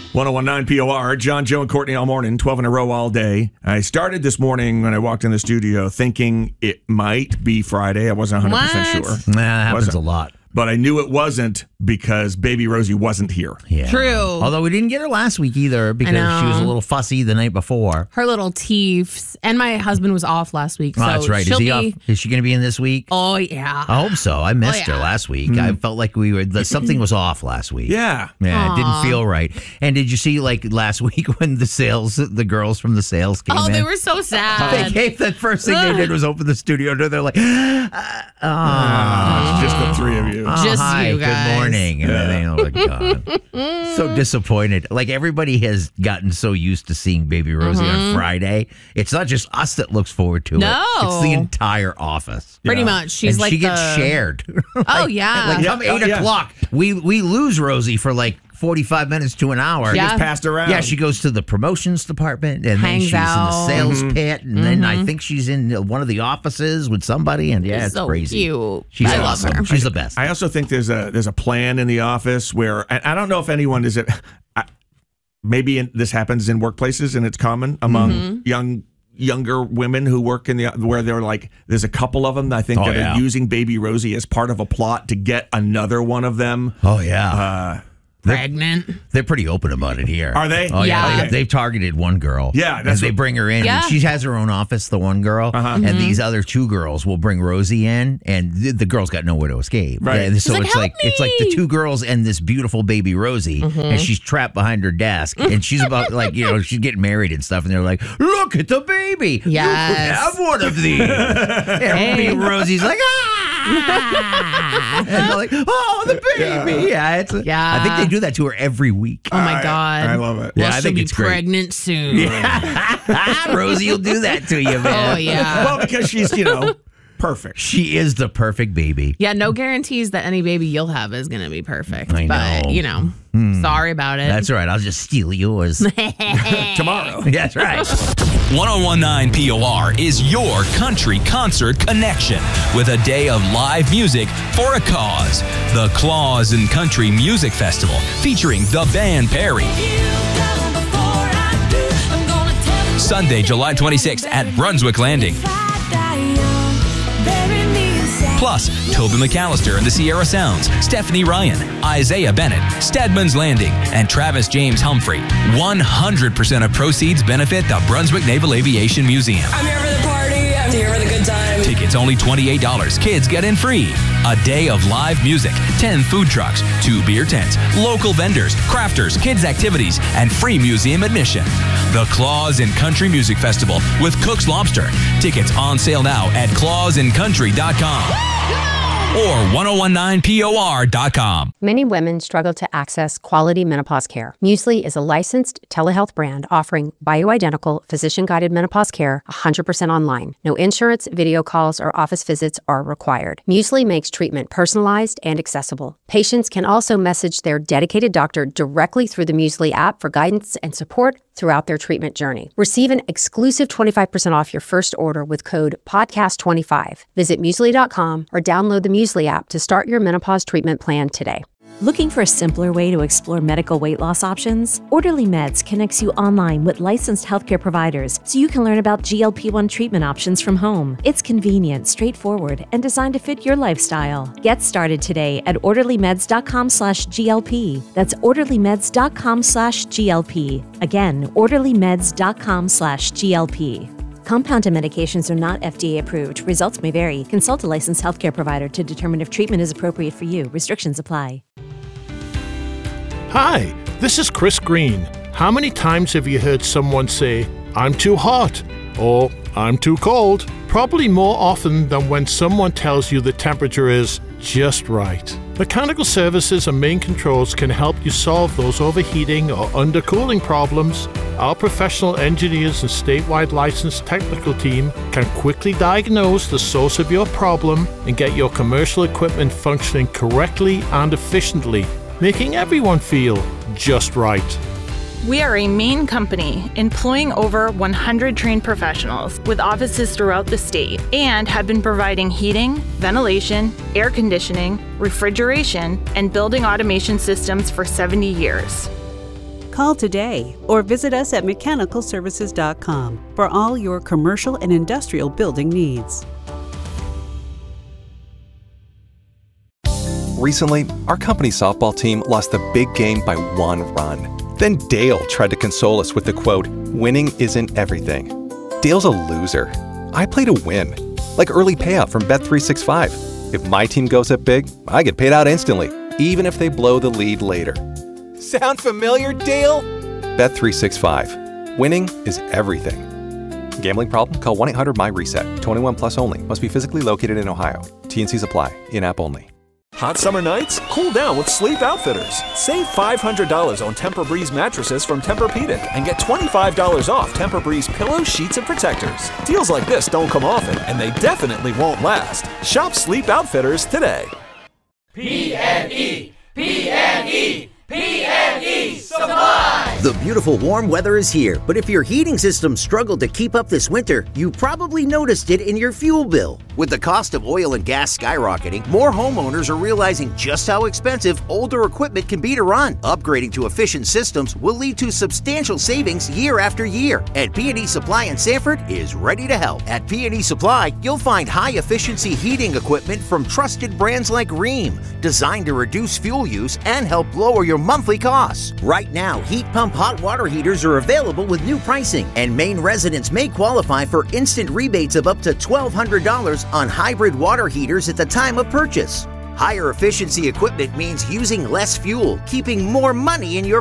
1019 POR, John, Joe, and Courtney all morning, 12 in a row all day. I started this morning when I walked in the studio thinking it might be Friday. I wasn't 100% sure. Nah, that happens a lot. But I knew it wasn't because baby Rosie wasn't here. Yeah. True. Although we didn't get her last week either because she was a little fussy the night before. Her little teeths. And my husband was off last week. So that's right. Is he off? Is she going to be in this week? Oh, yeah. I hope so. I missed her last week. I felt like something was off last week. Yeah. Yeah, it didn't feel right. And did you see last week when the girls from the sales came in? Oh, they were so sad. The first thing they did was open the studio door. They're like, It's just the three of you. Just hi, you guys. good morning. And then, oh my God. So disappointed. Like everybody has gotten so used to seeing baby Rosie on Friday. It's not just us that looks forward to it. It's the entire office. Pretty much. She's and like she gets shared. Come 8 o'clock. We lose Rosie for 45 minutes to an hour. She gets passed around. Yeah, she goes to the promotions department, and then she's in the sales pit, and then I think she's in one of the offices with somebody, and it's so crazy. Cute. She's I awesome. love her. She's the best. I also think there's a plan in the office where, and I don't know if anyone is it. Maybe this happens in workplaces, and it's common among younger women who work in where they're like, there's a couple of them I think that are using baby Rosie as part of a plot to get another one of them. Oh yeah. Pregnant. They're pretty open about it here. Are they? Oh, yeah. Okay. They've targeted one girl. Yeah. And they bring her in. Yeah. And she has her own office, the one girl. And these other two girls will bring Rosie in, and the girl's got nowhere to escape. Right. And so She's like, it's like the two girls and this beautiful baby Rosie, and she's trapped behind her desk. And she's about, she's getting married and stuff. And they're like, look at the baby. Yes. You could have one of these. And baby Rosie's like, ah. And they're like, oh, the baby. Yeah. I think they do that to her every week. Oh, my God. I love it. Yeah, I she'll think be it's great. pregnant soon. Rosie will do that to you, man. Oh, yeah. Well, because she's, perfect. She is the perfect baby. Yeah, no guarantees that any baby you'll have is going to be perfect. I know. But, sorry about it. That's right. I'll just steal yours. Tomorrow. That's right. 1019 POR is your country concert connection with a day of live music for a cause. The Claus and Country Music Festival featuring the band Perry. Sunday, July 26th at Brunswick Landing. Plus, Toby McAllister and the Sierra Sounds, Stephanie Ryan, Isaiah Bennett, Stedman's Landing, and Travis James Humphrey. 100% of proceeds benefit the Brunswick Naval Aviation Museum. I'm here for the party. I'm here for the good time. Tickets only $28. Kids get in free. A day of live music, 10 food trucks, 2 beer tents, local vendors, crafters, kids activities, and free museum admission. The Claus and Country Music Festival with Cook's Lobster. Tickets on sale now at clausandcountry.com or 1019POR.com. Many women struggle to access quality menopause care. Muesli is a licensed telehealth brand offering bioidentical, physician-guided menopause care 100% online. No insurance, video calls, or office visits are required. Muesli makes treatment personalized and accessible. Patients can also message their dedicated doctor directly through the Muesli app for guidance and support throughout their treatment journey. Receive an exclusive 25% off your first order with code PODCAST25. Visit Muesli.com or download the Muesli app to start your menopause treatment plan today. Looking for a simpler way to explore medical weight loss options? Orderly Meds connects you online with licensed healthcare providers so you can learn about GLP-1 treatment options from home. It's convenient, straightforward, and designed to fit your lifestyle. Get started today at orderlymeds.com/GLP. That's orderlymeds.com/GLP. Again, orderlymeds.com/GLP. Compounded medications are not FDA approved. Results may vary. Consult a licensed healthcare provider to determine if treatment is appropriate for you. Restrictions apply. Hi, this is Chris Green. How many times have you heard someone say, "I'm too hot," or "I'm too cold"? Probably more often than when someone tells you the temperature is just right. Mechanical Services and Main Controls can help you solve those overheating or undercooling problems. Our professional engineers and statewide licensed technical team can quickly diagnose the source of your problem and get your commercial equipment functioning correctly and efficiently, making everyone feel just right. We are a Maine company employing over 100 trained professionals with offices throughout the state and have been providing heating, ventilation, air conditioning, refrigeration, and building automation systems for 70 years. Call today or visit us at mechanicalservices.com for all your commercial and industrial building needs. Recently, our company softball team lost the big game by 1 run. Then Dale tried to console us with the quote, "Winning isn't everything." Dale's a loser. I play to win. Like early payout from Bet365. If my team goes up big, I get paid out instantly, even if they blow the lead later. Sound familiar, Dale? Bet365. Winning is everything. Gambling problem? Call 1-800-MY-RESET. 21 plus only. Must be physically located in Ohio. T&Cs apply. In-app only. Hot summer nights? Cool down with Sleep Outfitters. Save $500 on Tempur-Breeze mattresses from Tempur-Pedic and get $25 off Tempur-Breeze pillows, sheets, and protectors. Deals like this don't come often, and they definitely won't last. Shop Sleep Outfitters today. PNE! PNE! PNE Supply! The beautiful warm weather is here, but if your heating system struggled to keep up this winter, you probably noticed it in your fuel bill. With the cost of oil and gas skyrocketing, more homeowners are realizing just how expensive older equipment can be to run. Upgrading to efficient systems will lead to substantial savings year after year, and P&E Supply in Sanford is ready to help. At P&E Supply, you'll find high-efficiency heating equipment from trusted brands like Rheem, designed to reduce fuel use and help lower your monthly costs. Right now, heat pump hot water heaters are available with new pricing, and Maine residents may qualify for instant rebates of up to $1,200 on hybrid water heaters at the time of purchase. Higher efficiency equipment means using less fuel, keeping more money in your